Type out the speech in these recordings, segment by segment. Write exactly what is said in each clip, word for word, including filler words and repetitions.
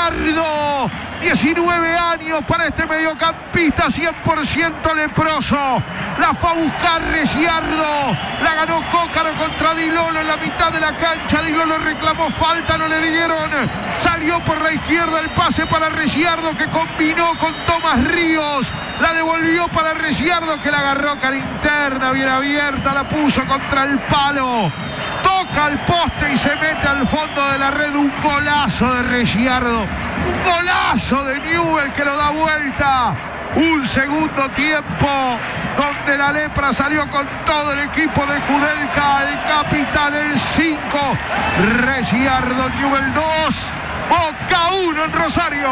Resiardo. diecinueve años para este mediocampista cien por ciento leproso. La fue a buscar Resiardo. La ganó Cócaro contra Di Lolo en la mitad de la cancha. Di Lolo reclamó falta, no le dieron. Salió por la izquierda el pase para Resiardo, que combinó con Tomás Ríos. La devolvió para Resiardo, que la agarró cara interna, bien abierta, la puso contra el palo. Toca el poste y se mete al fondo de la red. Un golazo de Resiardo. Un golazo de Newell que lo da vuelta. Un segundo tiempo donde la lepra salió con todo el equipo de Kudelka. El capitán, el cinco. Resiardo, Newell dos. Boca uno en Rosario.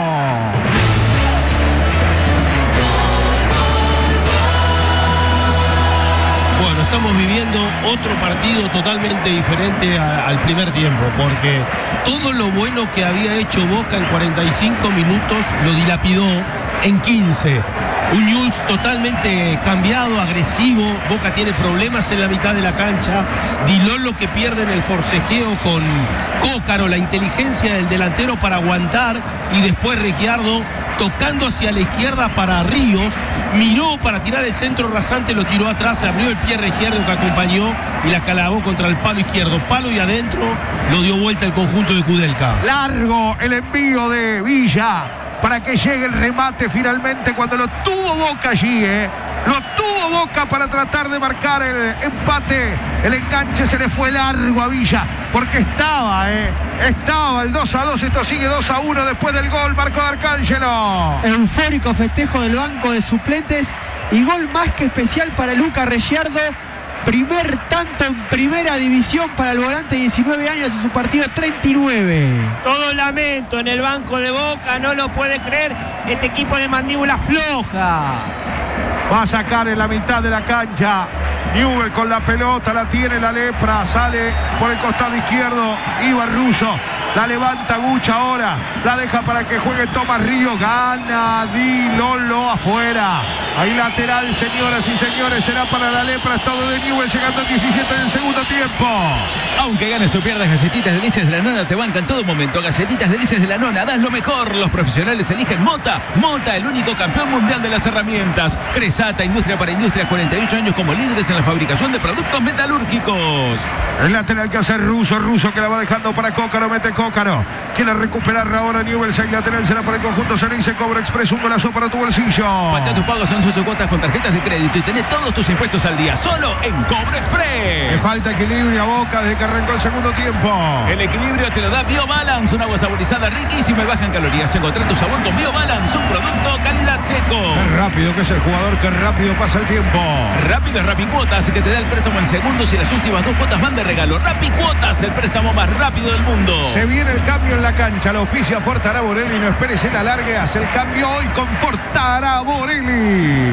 Bueno, estamos viviendo otro partido totalmente diferente a, al primer tiempo, porque todo lo bueno que había hecho Boca en cuarenta y cinco minutos lo dilapidó en quince. Un Newell's totalmente cambiado, agresivo. Boca tiene problemas en la mitad de la cancha. Di Lolo que pierde en el forcejeo con Cócaro, la inteligencia del delantero para aguantar, y después Resiardo tocando hacia la izquierda para Ríos. Miró para tirar el centro rasante, lo tiró atrás, se abrió el pie Resiardo, que acompañó y la clavó contra el palo izquierdo. Palo y adentro lo dio vuelta el conjunto de Kudelka. Largo el envío de Villa para que llegue el remate finalmente cuando lo tuvo Boca allí, ¿eh? Lo tuvo Boca para tratar de marcar el empate. El enganche se le fue largo a Villa porque estaba, ¿eh? Estaba el dos a dos. Esto sigue dos a uno después del gol. Marco D'Arcangelo. Eufórico festejo del banco de suplentes y gol más que especial para Luca Resiardo. Primer tanto en primera división para el volante, diecinueve años en su partido treinta y nueve. Todo lamento en el banco de Boca, no lo puede creer este equipo de mandíbula floja. Va a sacar en la mitad de la cancha. Newell con la pelota, la tiene la lepra, sale por el costado izquierdo. Iba Russo, la levanta Gucha ahora, la deja para que juegue Tomás Ríos. Gana Di Lolo afuera. Ahí lateral, señoras y señores, será para la lepra. Estado de Newell llegando al diecisiete del segundo tiempo. Aunque ganes o pierdas, Galletitas Delicias de la Nona te banca en todo momento. Galletitas Delicias de la Nona, das lo mejor. Los profesionales eligen Mota. Mota, el único campeón mundial de las herramientas. Cresata, industria para industrias, cuarenta y ocho años como líderes en la fabricación de productos metalúrgicos. El lateral que hace Russo, Russo que la va dejando para Cócaro, mete Cócaro. Quiere recuperar ahora Newell, seis lateral será para el conjunto Ceneice. Cobra Express, un golazo para tu bolsillo. Patea tus pagos en ocho cuotas con tarjetas de crédito y tenés todos tus impuestos al día, solo en Cobra Express. Le falta equilibrio a Boca desde que arrancó el segundo tiempo. El equilibrio te lo da BioBalance, un agua saborizada riquísima y baja en calorías. Encontrá tu sabor con BioBalance, un producto calidad seco. Qué rápido que es el jugador, qué rápido pasa el tiempo. Rápido es Rapicuotas, que te da el préstamo en segundos y las últimas dos cuotas van de regalo. Rapicuotas, el préstamo más rápido del mundo. Se viene el cambio en la cancha, la oficia Fortara Borelli. No esperes en la largue, hace el cambio hoy con Fortara Borelli.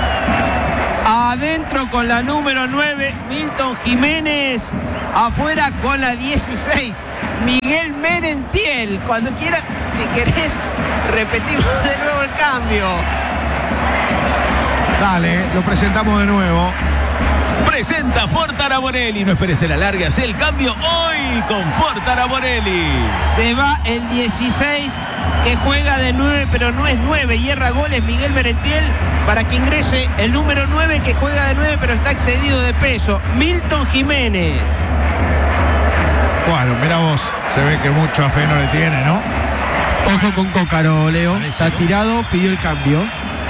Adentro con la número nueve, Milton Jiménez. Afuera con la dieciséis, Miguel Merentiel. Cuando quieras, si querés, repetimos de nuevo el cambio. Dale, lo presentamos de nuevo. Presenta Fortara Borelli. No esperes el alargue, hace el cambio hoy con Fortara Borelli. Se va el dieciséis, que juega de nueve, pero no es nueve. Hierra goles Miguel Merentiel para que ingrese el número nueve, que juega de nueve, pero está excedido de peso. Milton Jiménez. Bueno, mira vos, se ve que mucho a fe no le tiene, ¿no? Ojo con Cócaro, Leo. Está tirado, pidió el cambio.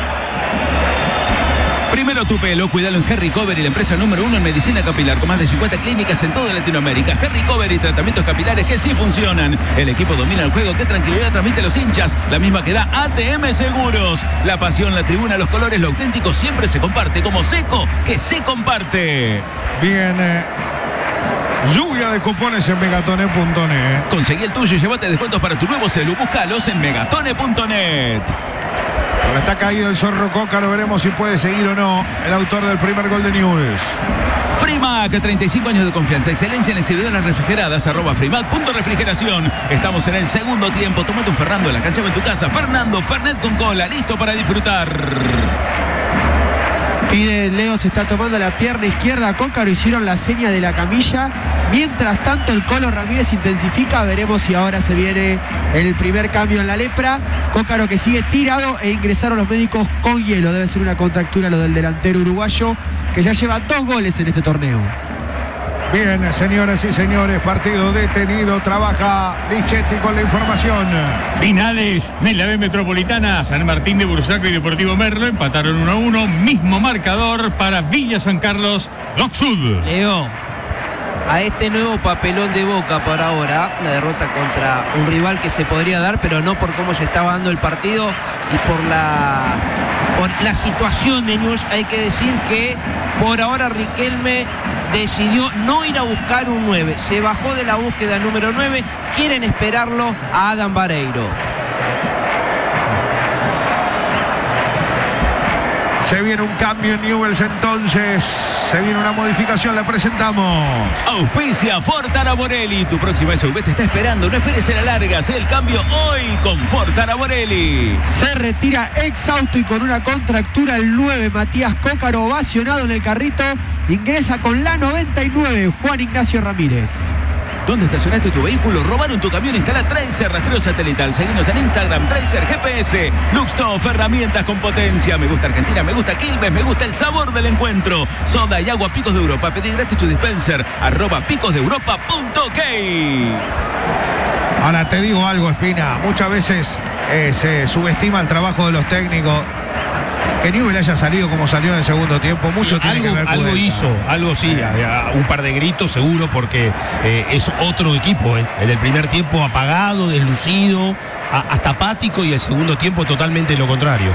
Primero tu pelo, cuídalo en Harry Cover y la empresa número uno en medicina capilar, con más de cincuenta clínicas en toda Latinoamérica. Harry Cover y tratamientos capilares que sí funcionan. El equipo domina el juego, qué tranquilidad transmite a los hinchas, la misma que da A T M Seguros. La pasión, la tribuna, los colores, lo auténtico siempre se comparte, como Seco, que se comparte. Bien, eh, lluvia de cupones en megatone punto net. Conseguí el tuyo y llévate descuentos para tu nuevo celu. Búscalos en megatone punto net. Ahora está caído el zorro Cócaro, veremos si puede seguir o no el autor del primer gol de Newell's. Frimac, treinta y cinco años de confianza, excelencia en exhibidoras refrigeradas, arroba Frimac punto refrigeración. Estamos en el segundo tiempo, tómate un Ferrando en la cancha o en tu casa. Fernando, Fernet con cola, listo para disfrutar. Pide Leo, se está tomando la pierna izquierda. Cócaro hicieron la seña de la camilla. Mientras tanto, el Colo Ramírez intensifica. Veremos si ahora se viene el primer cambio en la lepra. Cócaro que sigue tirado e ingresaron los médicos con hielo. Debe ser una contractura lo del delantero uruguayo, que ya lleva dos goles en este torneo. Bien, señoras y señores, partido detenido. Trabaja Lichetti con la información. Finales de la B Metropolitana. San Martín de Bursaco y Deportivo Merlo empataron uno a uno. Mismo marcador para Villa San Carlos, Doc Sud. Leo, a este nuevo papelón de Boca por ahora, una derrota contra un rival que se podría dar, pero no por cómo se estaba dando el partido y por la, por la situación de Newell's. Hay que decir que por ahora Riquelme decidió no ir a buscar un nueve, se bajó de la búsqueda número nueve, quieren esperarlo a Adam Vareiro. Se viene un cambio en Newell's entonces, se viene una modificación, la presentamos. Auspicia Ford Araborelli, tu próxima S U V te está esperando, no esperes a la larga, haz el cambio hoy con Ford Araborelli. Se retira exhausto y con una contractura el nueve, Matías Cócaro, ovacionado en el carrito, ingresa con la noventa y nueve, Juan Ignacio Ramírez. ¿Dónde estacionaste tu vehículo? ¿Robaron tu camión? Instala Tracer rastreo satelital. Seguimos en Instagram, Tracer G P S. Luxtoff, herramientas con potencia. Me gusta Argentina, me gusta Quilmes, me gusta el sabor del encuentro. Soda y agua Picos de Europa. Pedí gratis tu dispenser. Arroba picos de europa punto ok. Ahora te digo algo, Espina. Muchas veces eh, se subestima el trabajo de los técnicos. Que Newell haya salido como salió en el segundo tiempo, mucho sí, tiene algo, que ver con algo eso. hizo, algo sí, Sí. a- a un par de gritos seguro, porque eh, es otro equipo, eh. El del primer tiempo apagado, deslucido, a- hasta apático, y el segundo tiempo totalmente lo contrario.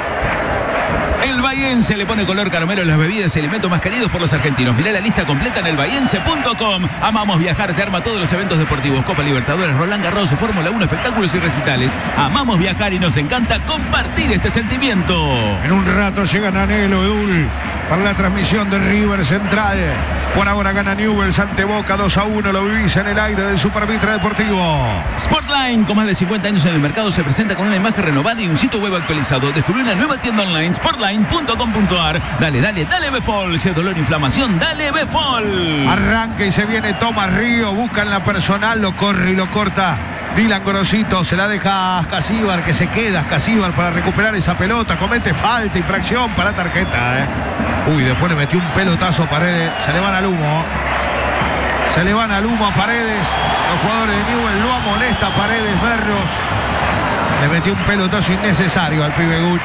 El Bahiense le pone color caramelo a las bebidas y alimentos más queridos por los argentinos. Mirá la lista completa en el bahiense punto com. Amamos viajar, te arma todos los eventos deportivos. Copa Libertadores, Roland Garros, Fórmula uno, espectáculos y recitales. Amamos viajar y nos encanta compartir este sentimiento. En un rato llegan Anhelo, Edul, para la transmisión de River Central. Por ahora gana Newell's ante Boca dos a uno. Lo vivís en el aire del Supervitra Deportivo. Sportline, con más de cincuenta años en el mercado, se presenta con una imagen renovada y un sitio web actualizado. Descubrí una nueva tienda online, sportline punto com punto ar. Dale, dale, dale Befol. Si es dolor, inflamación, dale Befol. Arranca y se viene Tomás Río. Buscan la personal, lo corre y lo corta Dylan Gorosito. Se la deja a Casíbar, que se queda Casíbar para recuperar esa pelota. Comete falta, infracción para tarjeta. ¿eh? Uy, después le metió un pelotazo a Paredes. Se le van al humo. Se le van al humo a Paredes. Los jugadores de Newell lo amonesta a Paredes. Berros le metió un pelotazo innecesario al pibe Guch.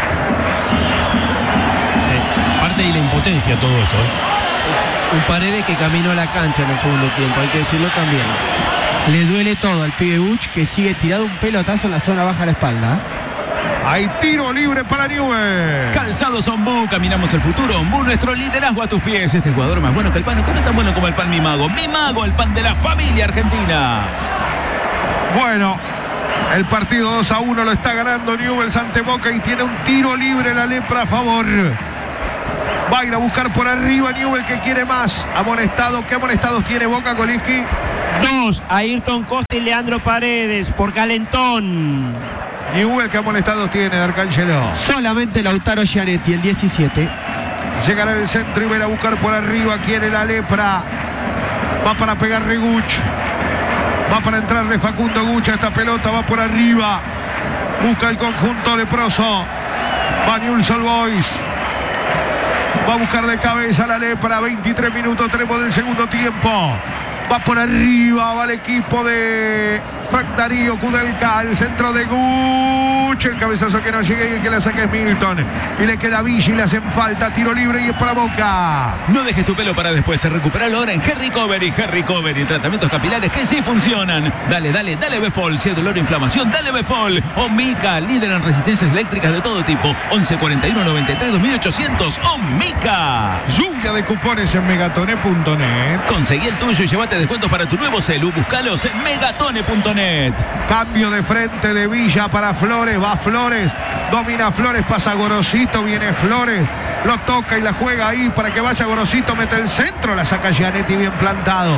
Sí, parte de la impotencia todo esto, eh. Un Paredes que caminó a la cancha en el segundo tiempo, hay que decirlo también. Le duele todo al pibe Buch, que sigue tirado un pelotazo en la zona baja de la espalda. Hay tiro libre para Newell. Calzados Ombú, caminamos el futuro. Ombú, nuestro liderazgo a tus pies. Este jugador más bueno que el pan, no tan bueno como el pan Mi Mago. Mi Mago, el pan de la familia argentina. Bueno, el partido dos a uno lo está ganando Newell's ante Boca y tiene un tiro libre la lepra a favor. Va a ir a buscar por arriba Newell, que quiere más. Amonestado, ¿qué amonestados tiene Boca, Kolinski? Dos, Ayrton Costa y Leandro Paredes por calentón. Newell, ¿qué amonestados tiene, D'Arcangelo? Solamente Lautaro Gianetti, el diecisiete. Llegará el centro y va a buscar por arriba. Quiere la lepra. Va para pegarle Guch. Va para entrarle Facundo Guch a esta pelota. Va por arriba. Busca el conjunto leproso. Va Newell's Old Boys. Va a buscar de cabeza la lepra. veintitrés minutos tenemos del segundo tiempo. Va por arriba. Va el equipo de Frank Darío Kudelka. El centro de Guch. El cabezazo que no llega y el que la saca es Milton. Y le queda Villa y le hacen falta. Tiro libre y es para Boca. No dejes tu pelo para después. Recuperalo ahora en Harry Cover y Harry Cover y tratamientos capilares que sí funcionan. Dale, dale, dale Befol. Si es dolor o inflamación, dale Befol. Omica, líder en resistencias eléctricas de todo tipo. once cuarenta y uno noventa y tres dos mil ochocientos. Omica. Lluvia de cupones en megatone punto net. Conseguí el tuyo y llévate descuentos para tu nuevo celu. Búscalos en megatone punto net. Cambio de frente de Villa para Flores. Va Flores. Domina Flores. Pasa Gorosito. Viene Flores. Lo toca y la juega ahí para que vaya Gorosito. Mete el centro. La saca Gianetti bien plantado.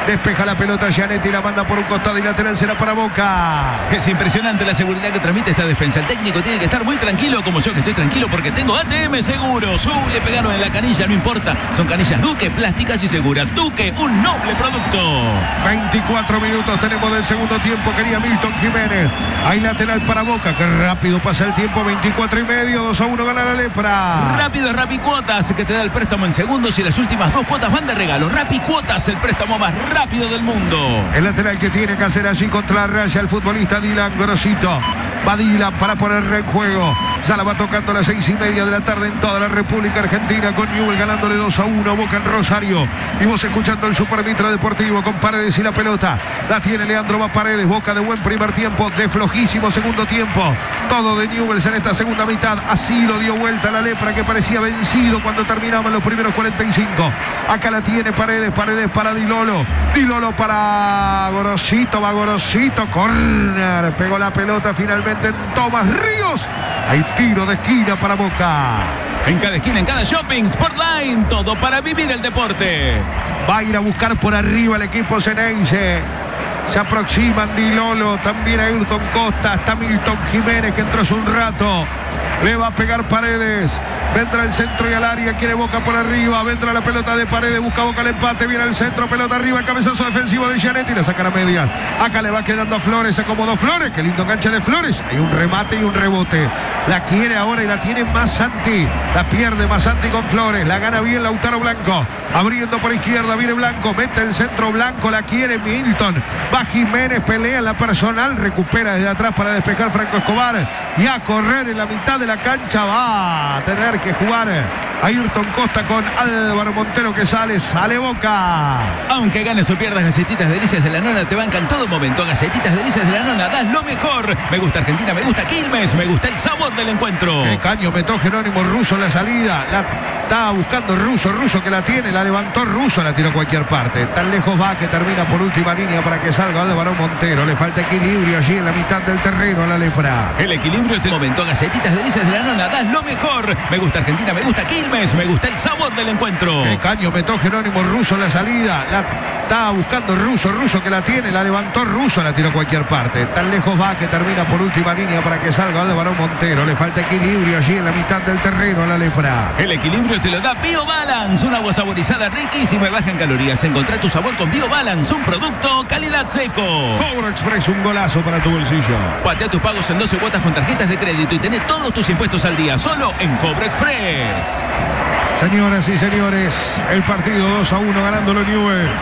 Despeja la pelota Gianetti, la manda por un costado y lateral será para Boca. Es impresionante la seguridad que transmite esta defensa. El técnico tiene que estar muy tranquilo, como yo que estoy tranquilo porque tengo A T M Seguros. Uh, le pegaron en la canilla, no importa. Son canillas Duque, plásticas y seguras. Duque, un noble producto. veinticuatro minutos tenemos del segundo tiempo, quería Milton Jiménez. Hay lateral para Boca, que rápido pasa el tiempo, veinticuatro y medio, dos a uno gana la Lepra. Rápido es Rapicuotas, que te da el préstamo en segundos y las últimas dos cuotas van de regalo. Rapicuotas, el préstamo más rápido del mundo. El lateral que tiene que hacer allí contra la raya el futbolista Dylan Grosito. Va Dylan para poner en juego. Ya la va tocando a las seis y media de la tarde en toda la República Argentina, con Newell ganándole dos a uno Boca en Rosario. Y vos escuchando el Supermitra Deportivo con Paredes y la pelota. La tiene Leandro va Paredes. Boca de buen primer tiempo, de flojísimo segundo tiempo. Todo de Newell's en esta segunda mitad. Así lo dio vuelta la Lepra, que parecía vencido cuando terminaban los primeros cuarenta y cinco. Acá la tiene Paredes. Paredes para Di Lolo. Di Lolo para Gorosito. Va Gorosito. Corner. Pegó la pelota finalmente en Tomás Ríos. Hay tiro de esquina para Boca. En cada esquina, en cada shopping, Sportline, todo para vivir el deporte. Va a ir a buscar por arriba el equipo ceneice. Se aproximan Di Lolo, también a Ayrton Costa, está Milton Jiménez que entró hace un rato. Le va a pegar Paredes. Vendrá el centro y al área, quiere Boca por arriba, vendrá la pelota de Paredes, busca Boca el empate, viene el centro, pelota arriba, el cabezazo defensivo de Gianetti, la saca a media. Acá le va quedando a Flores, se acomodó Flores, qué lindo enganche de Flores, hay un remate y un rebote. La quiere ahora y la tiene Massanti, la pierde Massanti con Flores, la gana bien Lautaro Blanco, abriendo por izquierda, viene Blanco, mete el centro Blanco, la quiere Milton, va Jiménez, pelea en la personal, recupera desde atrás para despejar Franco Escobar y a correr en la mitad de la cancha, va a tener que jugar Ayrton Costa con Álvaro Montero que sale, sale Boca. Aunque ganes o pierdas, Galletitas Delicias de la Nona te bancan todo momento. Galletitas Delicias de la Nona, das lo mejor. Me gusta Argentina, me gusta Quilmes, me gusta el sabor del encuentro. Qué caño metió Jerónimo Russo en la salida. La estaba buscando Russo, Russo que la tiene, la levantó Russo, la tiró a cualquier parte. Tan lejos va que termina por última línea para que salga Álvaro Montero. Le falta equilibrio allí en la mitad del terreno a la Lepra. El equilibrio este momento. Galletitas Delicias de la Nona, das lo mejor. Me gusta Argentina, me gusta Quilmes, me gusta el sabor del encuentro. Qué caño metió Jerónimo Russo en la salida. La estaba buscando Russo, Russo que la tiene, la levantó Russo, la tiró a cualquier parte. Tan lejos va que termina por última línea para que salga Álvaro Montero. Le falta equilibrio allí en la mitad del terreno a la Lepra. El equilibrio te lo da BioBalance, un agua saborizada riquísima y baja en calorías. Encontrá tu sabor con BioBalance, un producto calidad seco. Cobro Express, un golazo para tu bolsillo. Patea tus pagos en doce cuotas con tarjetas de crédito y tené todos tus impuestos al día, solo en Cobro Express. Señoras y señores, el partido dos a uno ganándolo Newell's.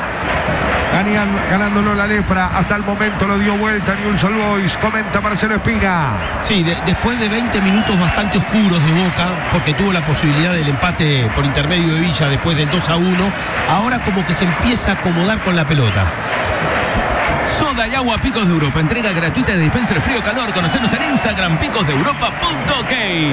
Ganándolo la Lepra, hasta el momento lo dio vuelta Newell's Old Boys, comenta Marcelo Espina. Sí, de, después de veinte minutos bastante oscuros de Boca, porque tuvo la posibilidad del empate por intermedio de Villa después del dos a uno, ahora como que se empieza a acomodar con la pelota. Soda y agua Picos de Europa, entrega gratuita de dispenser frío calor. Conocenos en Instagram, picos de europa punto ok.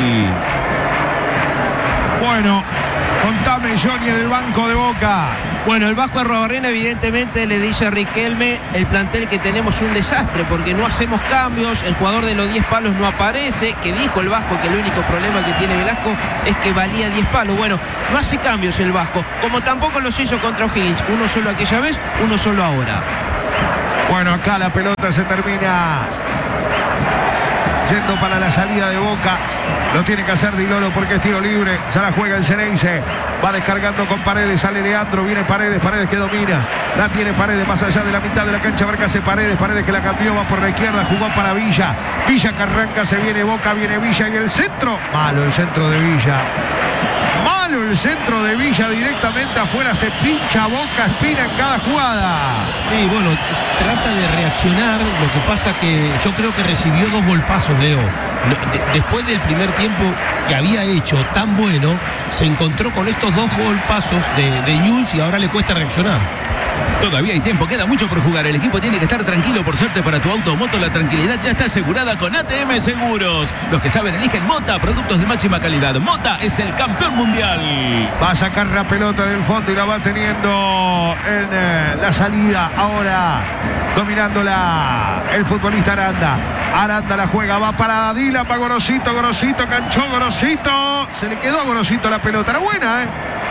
Bueno, contame Johnny en el banco de Boca. Bueno, el Vasco Arruabarrena evidentemente le dice a Riquelme, el plantel que tenemos es un desastre porque no hacemos cambios, el jugador de los diez palos no aparece, que dijo el Vasco que el único problema que tiene Velasco es que valía diez palos. Bueno, no hace cambios el Vasco, como tampoco los hizo contra O'Higgins, uno solo aquella vez, uno solo ahora. Bueno, acá la pelota se termina yendo para la salida de Boca. Lo tiene que hacer Di Lolo porque es tiro libre. Ya la juega el Ceneice. Va descargando con Paredes. Sale Leandro. Viene Paredes. Paredes que domina. La tiene Paredes más allá de la mitad de la cancha. Marcase Paredes. Paredes que la cambió. Va por la izquierda. Jugó para Villa. Villa que arranca. Se viene Boca. Viene Villa. Y el centro. Malo el centro de Villa. Malo el centro de Villa. Directamente afuera. Se pincha Boca Espina en cada jugada. Sí, bueno, trata de reaccionar. Lo que pasa que yo creo que recibió dos golpazos, Leo. Después del primer tiempo que había hecho tan bueno, se encontró con estos dos golpazos de, de Newell's y ahora le cuesta reaccionar. Todavía hay tiempo, queda mucho por jugar. El equipo tiene que estar tranquilo. Por suerte para tu auto o moto, la tranquilidad ya está asegurada con A T M Seguros. Los que saben eligen Mota, productos de máxima calidad. Mota es el campeón mundial. Va a sacar la pelota del fondo y la va teniendo en eh, la salida. Ahora dominándola el futbolista Aranda. Aranda la juega, va para Dylan, va Gorosito, Gorosito, canchó Gorosito. Se le quedó a Gorosito la pelota. Era buena, ¿eh?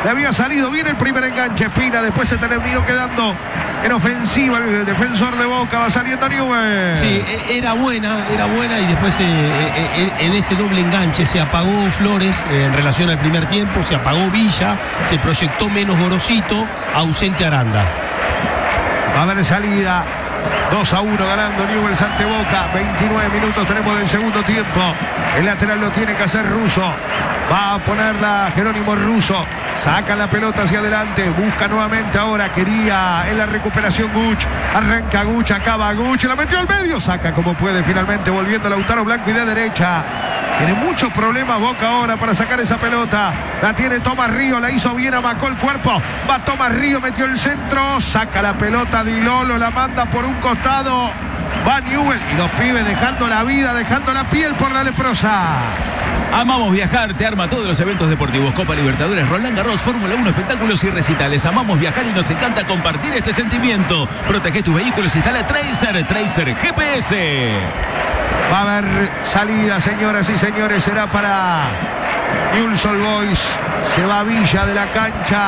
Le había salido bien el primer enganche Espina, después se terminó quedando en ofensiva el defensor de Boca, va saliendo Newell. Sí, era buena, era buena y después eh, eh, en ese doble enganche se apagó Flores eh, en relación al primer tiempo, se apagó Villa, se proyectó menos Gorosito, ausente Aranda. Va a haber salida. dos a uno ganando Newell's ante Boca. veintinueve minutos tenemos del segundo tiempo. El lateral lo tiene que hacer Russo. Va a ponerla Jerónimo Russo. Saca la pelota hacia adelante. Busca nuevamente ahora. Quería en la recuperación Guch. Arranca Guch. Acaba Guch. La metió al medio. Saca como puede finalmente. Volviendo Lautaro Blanco y de derecha. Tiene muchos problemas Boca ahora para sacar esa pelota. La tiene Tomás Río, la hizo bien, amacó el cuerpo. Va Tomás Río, metió el centro. Saca la pelota Di Lolo, la manda por un costado. Va Newell y los pibes dejando la vida, dejando la piel por la leprosa. Amamos viajar, te arma todos los eventos deportivos, Copa Libertadores, Roland Garros, Fórmula uno, espectáculos y recitales. Amamos viajar y nos encanta compartir este sentimiento. Protege tus vehículos, instala Tracer, Tracer G P S. Va a haber salida, señoras y señores, será para Newell's Old Boys. Se va Villa de la cancha.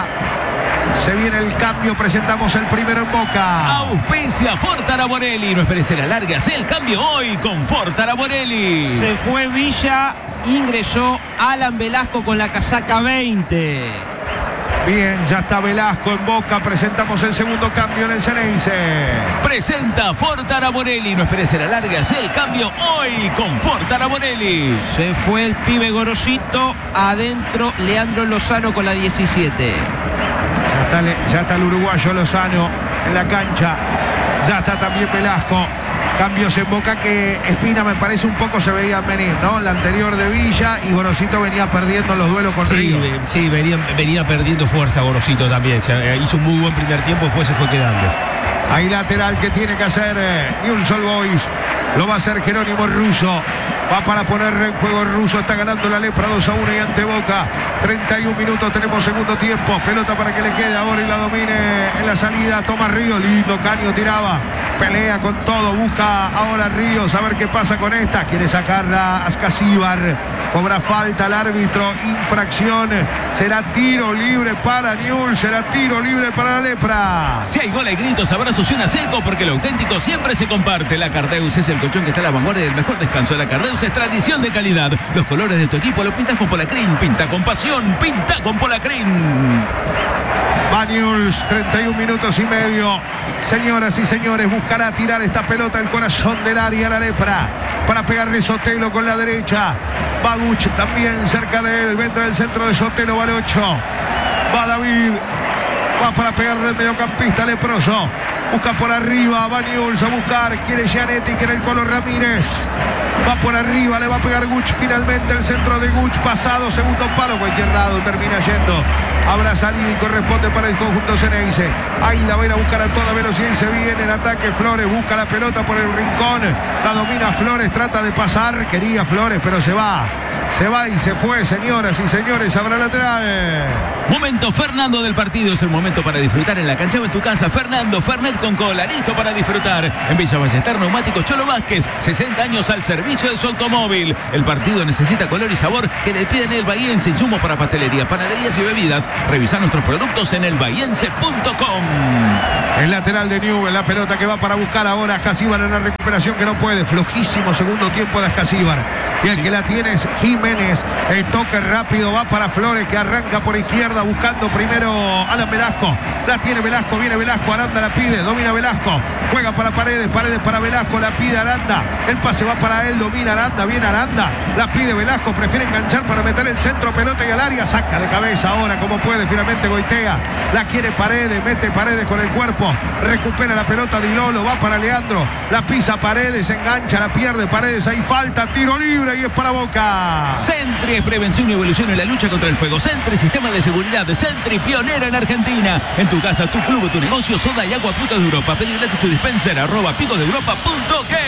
Se viene el cambio, presentamos el primero en Boca. Auspicia Ford Araborelli. No esperes la larga, haz el cambio hoy con Ford Araborelli. Se fue Villa, ingresó Alan Velasco con la casaca veinte. Bien, ya está Velasco en Boca. Presentamos el segundo cambio en el Ceneice. Presenta Ford Araborelli. No esperes la larga, haz el cambio hoy con Ford Araborelli. Se fue el pibe Gorosito. Adentro Leandro Lozano con la diecisiete. Ya está, ya está el uruguayo Lozano en la cancha. Ya está también Velasco. Cambios en Boca que Espina me parece un poco se veían venir, ¿no? La anterior de Villa y Gorosito venía perdiendo los duelos con sí, Río. Sí, venía, venía perdiendo fuerza Gorosito también. Se, hizo un muy buen primer tiempo, después se fue quedando. Hay lateral que tiene que hacer eh, Newell's Old Boys. Lo va a hacer Jerónimo Russo. Va para poner en juego el Russo. Está ganando la Lepra dos a uno y ante Boca. treinta y un minutos tenemos segundo tiempo. Pelota para que le quede ahora y la domine en la salida. Toma Río. Lindo caño tiraba. Pelea con todo. Busca ahora Ríos. A ver qué pasa con esta. Quiere sacarla a Ascasíbar. Cobra falta el árbitro. Infracción. Será tiro libre para Newell's. Será tiro libre para la Lepra. Si hay gol, hay gritos, abrazos y una seco, porque lo auténtico siempre se comparte. La Cardeus es el colchón que está a la vanguardia del mejor descanso. La Cardeus es tradición de calidad. Los colores de tu equipo lo pintas con Polacrin. Pinta con pasión. Pinta con Polacrin. Va Newell's, treinta y un minutos y medio. Señoras y señores, buscará tirar esta pelota al corazón del área la Lepra para pegarle Sotelo con la derecha. Va Guch también cerca de él. Venta del centro de Sotelo, vale ocho. Va David. Va para pegarle el mediocampista leproso. Busca por arriba, va Newell's a buscar. Quiere Gianetti, quiere el Colo Ramírez. Va por arriba, le va a pegar Guch finalmente. El centro de Guch, pasado, segundo palo. Cualquier lado termina yendo. Habrá salido y corresponde para el conjunto Ceneice. Ahí la va a ir a buscar a toda velocidad y se viene en ataque. Flores busca la pelota por el rincón. La domina Flores, trata de pasar. Quería Flores, pero se va. Se va y se fue, señoras y señores. Habrá lateral. Momento Fernando del partido. Es el momento para disfrutar en la cancha o en tu casa. Fernando, Fernet con cola, listo para disfrutar. En Villa Ballester, Neumáticos Cholo Vázquez. sesenta años al servicio de su automóvil. El partido necesita color y sabor que le piden el bahiense. Insumos para pastelería, panaderías y bebidas. Revisa nuestros productos en el bahiense punto com. El lateral de Newell, la pelota que va para buscar ahora a Ascasíbar en la recuperación que no puede. Flojísimo segundo tiempo de Ascasíbar. Y el sí. que la tiene es Jiménez. El toque rápido va para Flores que arranca por izquierda buscando primero Alan Velasco. La tiene Velasco, viene Velasco, Aranda la pide, domina Velasco. Juega para Paredes, Paredes para Velasco, la pide Aranda. El pase va para él, domina Aranda, viene Aranda. La pide Velasco, prefiere enganchar para meter el centro, pelota y al área. Saca de cabeza ahora como puede, finalmente Goitea. La quiere Paredes, mete Paredes con el cuerpo. Recupera la pelota Di Lolo, va para Leandro. La pisa Paredes, engancha, la pierde Paredes. Ahí falta, tiro libre y es para Boca. Sentry es prevención y evolución en la lucha contra el fuego. Sentry, sistema de seguridad. Sentry, pionera en Argentina. En tu casa, tu club, tu negocio, soda y agua Picos de Europa. Pedí gratis tu dispenser, arroba picos de europa punto ok.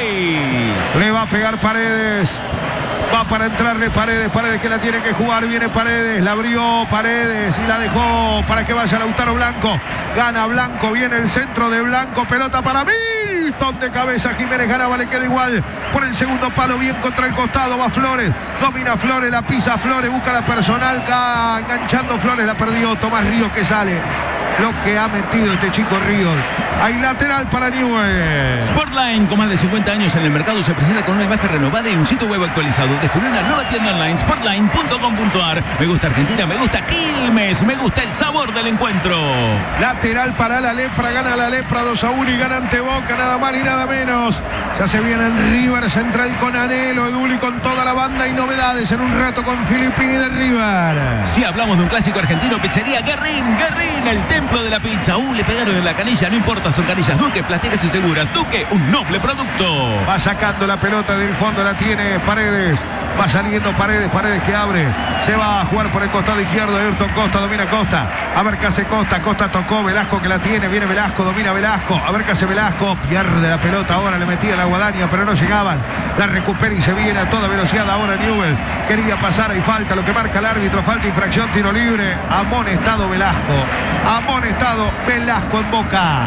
Le va a pegar Paredes. Va para entrarle Paredes, Paredes que la tiene que jugar, viene Paredes, la abrió Paredes y la dejó para que vaya Lautaro Blanco. Gana Blanco, viene el centro de Blanco, pelota para Milton. levantón de cabeza. Jiménez ganaba, le queda igual por el segundo palo, bien contra el costado. Va Flores, domina Flores, la pisa Flores, busca la personal, ca- enganchando Flores, la perdió. Tomás Ríos que sale. Lo que ha metido este chico Ríos. Hay lateral para Newell's. Sportline, con más de cincuenta años en el mercado, se presenta con una imagen renovada y un sitio web actualizado. Descubrí una nueva tienda online, sportline punto com punto a r. Me gusta Argentina, me gusta Quilmes, me gusta el sabor del encuentro. Lateral para la Lepra, gana la Lepra dos a uno y gana ante Boca, nada más ni nada menos. Ya se viene en River Central con Anhelo, Eduli con toda la banda y novedades en un rato con Filippini de River. Si hablamos de un clásico argentino, pizzería Guerrín, Guerrín, el templo de la pizza. Uh, le pegaron en la canilla, no importa, son canillas Duque, plásticas y seguras. Duque, un noble producto. Va sacando la pelota del fondo, la tiene Paredes. Va saliendo Paredes, Paredes que abre. Se va a jugar por el costado izquierdo. Ayrton Costa, domina Costa. A ver qué hace Costa. Costa tocó, Velasco que la tiene. Viene Velasco, domina Velasco. A ver qué hace Velasco. Pierde la pelota. Ahora le metía la guadaña, pero no llegaban. La recupera y se viene a toda velocidad. Ahora Newell quería pasar. Hay falta, lo que marca el árbitro. Falta, infracción, tiro libre. Amonestado Velasco. Amonestado Velasco en Boca.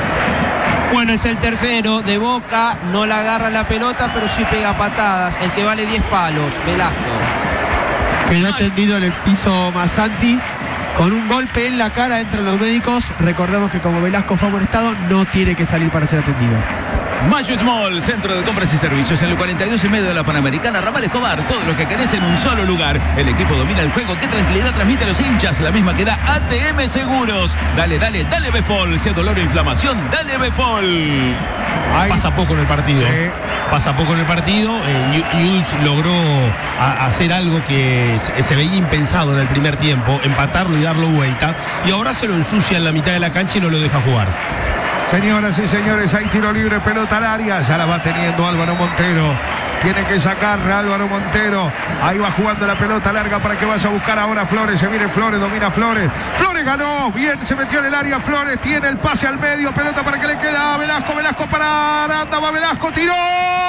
Bueno, es el tercero de Boca, no la agarra la pelota, pero sí pega patadas. El que vale diez palos, Velasco. Quedó tendido en el piso Masanti con un golpe en la cara entre los médicos. Recordemos que como Velasco fue amonestado, no tiene que salir para ser atendido. Mayo Small, centro de compras y servicios en el cuarenta y dos y medio de la Panamericana, Ramal Escobar. Todo lo que querés en un solo lugar. El equipo domina el juego. Qué tranquilidad transmite a los hinchas. La misma que da A T M Seguros. Dale, dale, dale Befol. Si es dolor o inflamación, dale Befol. Ahí pasa poco en el partido. Sí. Pasa poco en el partido. Eh, Newell's logró a, hacer algo que se, se veía impensado en el primer tiempo, empatarlo y darlo vuelta. Y ahora se lo ensucia en la mitad de la cancha y no lo deja jugar. Señoras y señores, hay tiro libre, pelota al área. Ya la va teniendo Álvaro Montero. Tiene que sacarle Álvaro Montero. Ahí va jugando la pelota larga para que vaya a buscar ahora Flores. Se viene Flores, domina Flores. Flores ganó. Bien, se metió en el área Flores. Tiene el pase al medio. Pelota para que le queda a Velasco. Velasco para Aranda. Va Velasco, tiró.